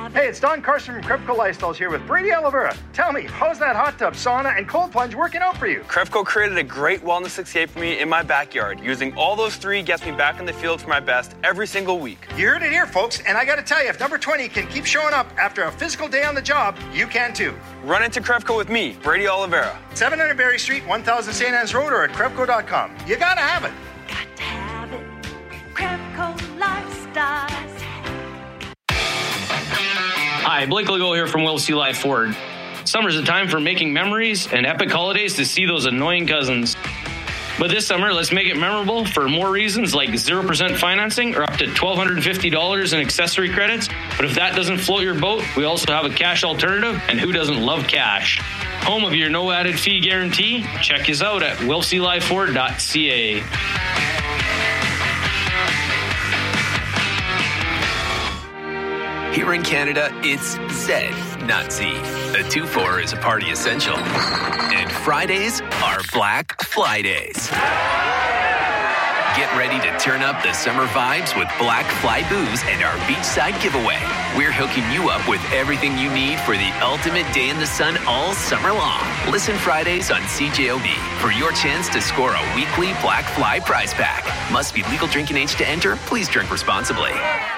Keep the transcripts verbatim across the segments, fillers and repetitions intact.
Hey, it's Don Carson from Krepco Lifestyles here with Brady Oliveira. Tell me, how's that hot tub, sauna, and cold plunge working out for you? Krepco created a great wellness escape for me in my backyard. Using all those three gets me back in the field for my best every single week. You heard it here, folks, and I gotta tell you, if number twenty can keep showing up after a physical day on the job, you can too. Run into Krepco with me, Brady Oliveira. seven hundred Berry Street, one thousand Saint Anne's Road, or at Krepco dot com. You gotta have it. Got to have it. Krepco Lifestyles. Hi, Blake Legault here from Will C. Life Ford. Summer's a time for making memories and epic holidays to see those annoying cousins. But this summer, let's make it memorable for more reasons like zero percent financing or up to one thousand two hundred fifty dollars in accessory credits. But if that doesn't float your boat, we also have a cash alternative, and who doesn't love cash? Home of your no added fee guarantee? Check us out at will c life ford dot c a. Here in Canada, it's Z, not Z. A two four is a party essential. And Fridays are Black Fly Days. Get ready to turn up the summer vibes with Black Fly Booze and our beachside giveaway. We're hooking you up with everything you need for the ultimate day in the sun all summer long. Listen Fridays on C J O B for your chance to score a weekly Black Fly prize pack. Must be legal drinking age to enter. Please drink responsibly.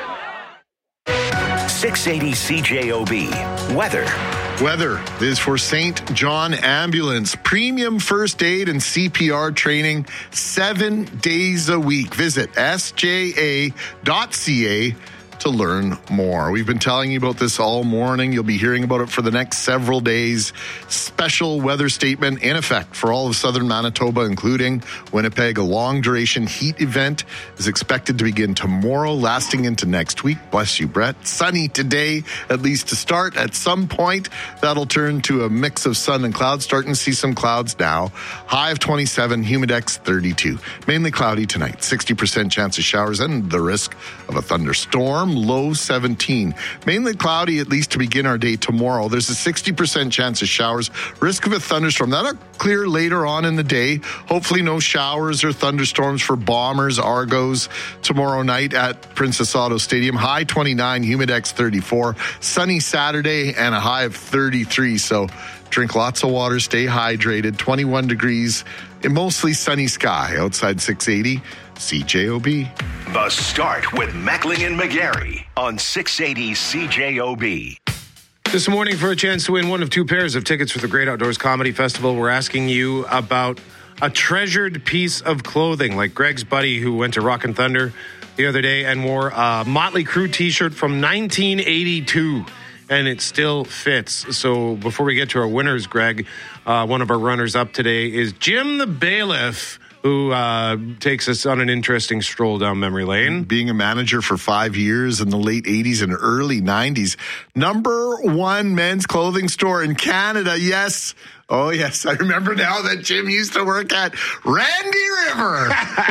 six eighty C J O B. Weather. Weather is for Saint John Ambulance. Premium first aid and C P R training seven days a week. Visit s j a dot c a to learn more. We've been telling you about this all morning. You'll be hearing about it for the next several days. Special weather statement in effect for all of southern Manitoba, including Winnipeg. A long-duration heat event is expected to begin tomorrow, lasting into next week. Bless you, Brett. Sunny today, at least to start. At some point, that'll turn to a mix of sun and clouds. Starting to see some clouds now. High of twenty-seven, humidex thirty-two. Mainly cloudy tonight. sixty percent chance of showers and the risk of a thunderstorm. Low seventeen. Mainly cloudy, at least to begin our day tomorrow. There's a sixty percent chance of showers. Risk of a thunderstorm. That'll clear later on in the day. Hopefully no showers or thunderstorms for Bombers, Argos tomorrow night at Princess Auto Stadium. High twenty-nine, humidex thirty-four. Sunny Saturday and a high of thirty-three. So drink lots of water, stay hydrated. twenty-one degrees, a mostly sunny sky outside six eighty. C J O B. The Start with Meckling and McGarry on six eighty C J O B. This morning, for a chance to win one of two pairs of tickets for the Great Outdoors Comedy Festival, we're asking you about a treasured piece of clothing, like Greg's buddy who went to Rock and Thunder the other day and wore a Motley Crue t-shirt from nineteen eighty-two. And it still fits. So before we get to our winners, Greg, uh, one of our runners up today is Jim the Bailiff, who uh, takes us on an interesting stroll down memory lane. Being a manager for five years in the late eighties and early nineties. Number one men's clothing store in Canada. Yes. Oh, yes. I remember now that Jim used to work at Randy River.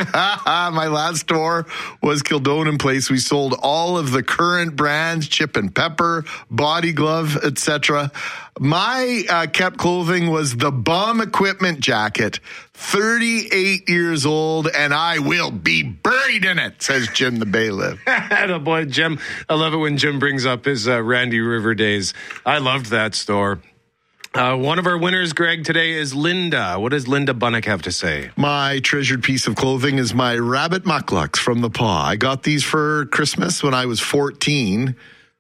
My last store was Kildonan Place. We sold all of the current brands, Chip and Pepper, Body Glove, et cetera. My uh, kept clothing was the Bum Equipment jacket, thirty-eight years old, and I will be buried in it, says Jim the Bailiff. Boy, Jim. I love it when Jim brings up his uh, Randy River days. I loved that store. Uh, one of our winners, Greg, today is Linda. What does Linda Bunnock have to say? My treasured piece of clothing is my rabbit mucklucks from the paw. I got these for Christmas when I was fourteen.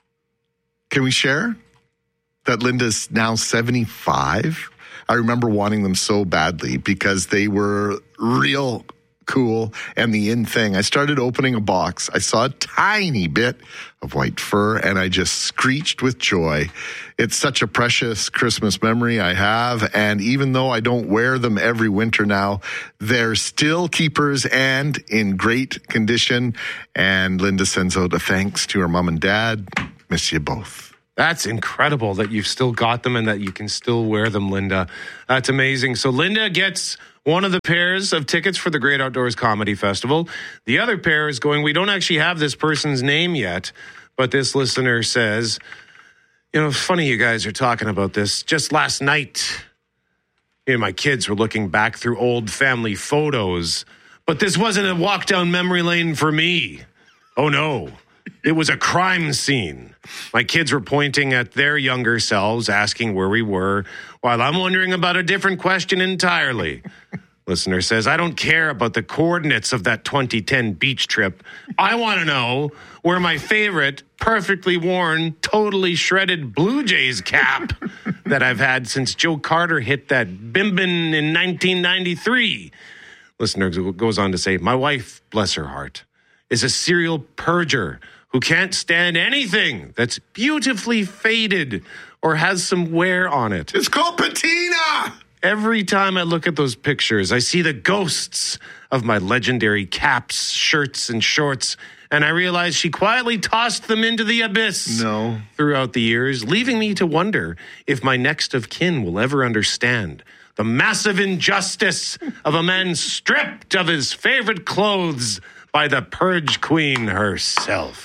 Can we share that Linda's now seventy-five? I remember wanting them so badly because they were real cool and the in thing. I started opening a box. I saw a tiny bit of white fur and I just screeched with joy. It's such a precious Christmas memory I have. And even though I don't wear them every winter now, they're still keepers and in great condition. And Linda sends out a thanks to her mom and dad. Miss you both. That's incredible that you've still got them and that you can still wear them, Linda. That's amazing. So Linda gets one of the pairs of tickets for the Great Outdoors Comedy Festival. The other pair is going, we don't actually have this person's name yet, but this listener says, you know, it's funny you guys are talking about this. Just last night, you know, my kids were looking back through old family photos, but this wasn't a walk down memory lane for me. Oh, no. It was a crime scene. My kids were pointing at their younger selves, asking where we were, while I'm wondering about a different question entirely. Listener says, I don't care about the coordinates of that twenty ten beach trip. I want to know where my favorite, perfectly worn, totally shredded Blue Jays cap that I've had since Joe Carter hit that Bimbin in nineteen ninety-three. Listener goes on to say, my wife, bless her heart, is a serial purger who can't stand anything that's beautifully faded or has some wear on it. It's called patina! Every time I look at those pictures, I see the ghosts of my legendary caps, shirts, and shorts, and I realize she quietly tossed them into the abyss No. throughout the years, leaving me to wonder if my next of kin will ever understand the massive injustice of a man stripped of his favorite clothes by the Purge Queen herself.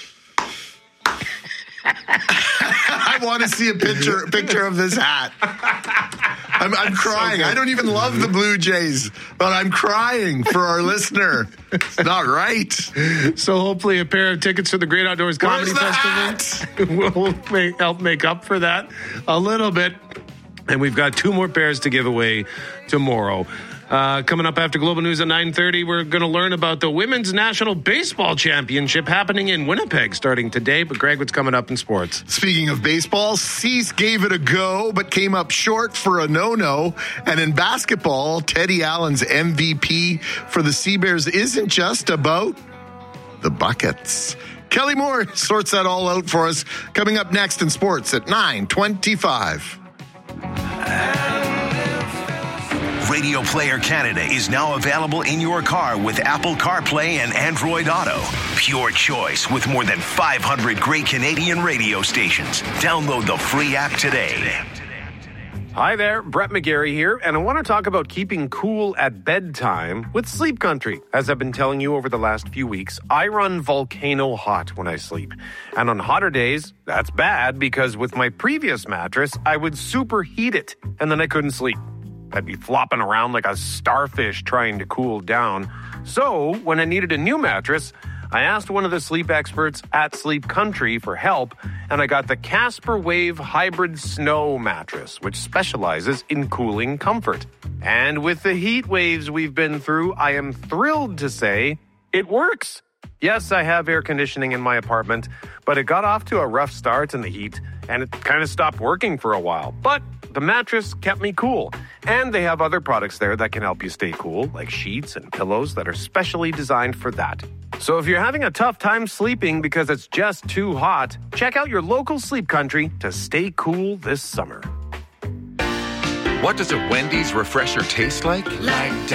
I want to see a picture picture of this hat. I'm, I'm crying. I don't even love the Blue Jays, but I'm crying for our listener. It's not right. So hopefully a pair of tickets for the Great Outdoors Comedy Festival will make, help make up for that a little bit. And we've got two more pairs to give away tomorrow. Uh, coming up after Global News at nine thirty, we're going to learn about the Women's National Baseball Championship happening in Winnipeg starting today. But Greg, what's coming up in sports? Speaking of baseball, Cease gave it a go, but came up short for a no-no. And in basketball, Teddy Allen's M V P for the Sea Bears isn't just about the buckets. Kelly Moore sorts that all out for us. Coming up next in sports at nine twenty-five. Radio Player Canada is now available in your car with Apple CarPlay and Android Auto. Pure choice with more than five hundred great Canadian radio stations. Download the free app today. Hi there, Brett McGarry here, and I want to talk about keeping cool at bedtime with Sleep Country. As I've been telling you over the last few weeks, I run volcano hot when I sleep. And on hotter days, that's bad because with my previous mattress, I would superheat it, and then I couldn't sleep. I'd be flopping around like a starfish trying to cool down. So, when I needed a new mattress, I asked one of the sleep experts at Sleep Country for help, and I got the Casper Wave Hybrid Snow mattress, which specializes in cooling comfort. And with the heat waves we've been through, I am thrilled to say it works. Yes, I have air conditioning in my apartment, but it got off to a rough start in the heat, and it kind of stopped working for a while. But the mattress kept me cool, and they have other products there that can help you stay cool, like sheets and pillows that are specially designed for that. So if you're having a tough time sleeping because it's just too hot, check out your local Sleep Country to stay cool this summer. What does a Wendy's refresher taste like? Like